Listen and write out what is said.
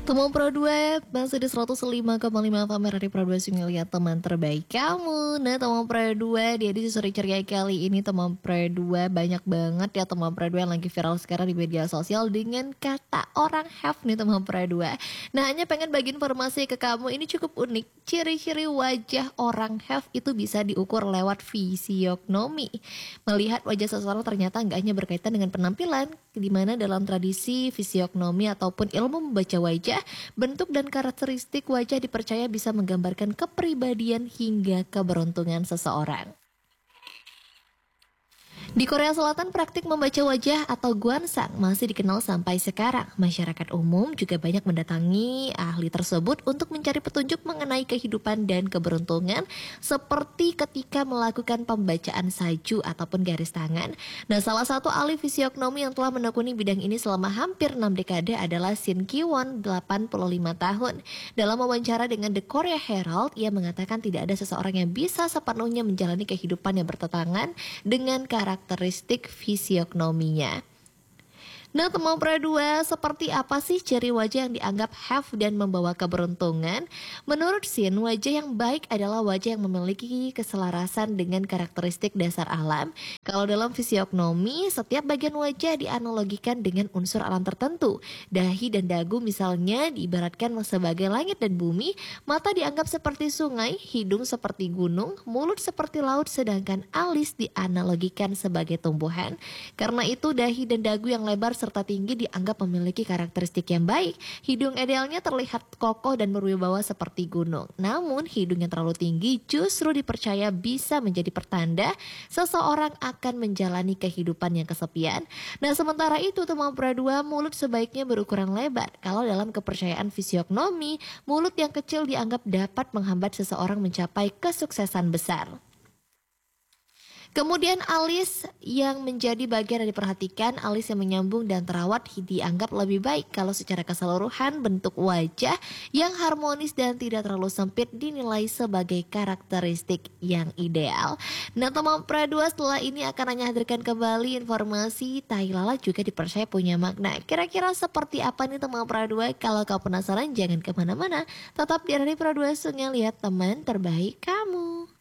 Teman Pro 2 masih di 105,5 FM dari Pro 2 lihat teman terbaik kamu. Nah teman Pro 2 di edisi sore ceria kali ini teman Pro 2 banyak banget ya teman Pro 2 yang lagi viral sekarang di media sosial dengan kata orang have nih teman Pro 2. Nah hanya pengen bagi informasi ke kamu, ini cukup unik. Ciri-ciri wajah orang have itu bisa diukur lewat fisiognomi. Melihat wajah seseorang ternyata nggak hanya berkaitan dengan penampilan, di mana dalam tradisi fisiognomi ataupun ilmu membaca wajah, bentuk dan karakteristik wajah dipercaya bisa menggambarkan kepribadian hingga keberuntungan seseorang. Di Korea Selatan, praktik membaca wajah atau gwansang masih dikenal sampai sekarang. Masyarakat umum juga banyak mendatangi ahli tersebut untuk mencari petunjuk mengenai kehidupan dan keberuntungan, seperti ketika melakukan pembacaan saju ataupun garis tangan. Nah, salah satu ahli fisiognomi yang telah menekuni bidang ini selama hampir 6 dekade adalah Shin Ki-won, 85 tahun. Dalam wawancara dengan The Korea Herald, ia mengatakan tidak ada seseorang yang bisa sepenuhnya menjalani kehidupan yang bertentangan dengan karakteristik fisiognominya. Nah teman Pro 2, seperti apa sih ciri wajah yang dianggap have dan membawa keberuntungan? Menurut Shin, wajah yang baik adalah wajah yang memiliki keselarasan dengan karakteristik dasar alam. Kalau dalam fisiognomi, setiap bagian wajah dianalogikan dengan unsur alam tertentu. Dahi dan dagu misalnya diibaratkan sebagai langit dan bumi, mata dianggap seperti sungai, hidung seperti gunung, mulut seperti laut, sedangkan alis dianalogikan sebagai tumbuhan. Karena itu dahi dan dagu yang lebar serta tinggi dianggap memiliki karakteristik yang baik. Hidung idealnya terlihat kokoh dan berwibawa seperti gunung. Namun hidung yang terlalu tinggi justru dipercaya bisa menjadi pertanda seseorang akan menjalani kehidupan yang kesepian. Nah sementara itu teman Pro 2, mulut sebaiknya berukuran lebar. Kalau dalam kepercayaan fisiognomi, mulut yang kecil dianggap dapat menghambat seseorang mencapai kesuksesan besar. Kemudian alis yang menjadi bagian yang diperhatikan, alis yang menyambung dan terawat dianggap lebih baik. Kalau secara keseluruhan bentuk wajah yang harmonis dan tidak terlalu sempit dinilai sebagai karakteristik yang ideal. Nah teman Pro 2, setelah ini akan hanya hadirkan kembali informasi tai lalat juga dipercaya punya makna. Kira-kira seperti apa nih teman Pro 2? Kalau kau penasaran jangan kemana-mana, tetap di hari Pro 2 lihat teman terbaik kamu.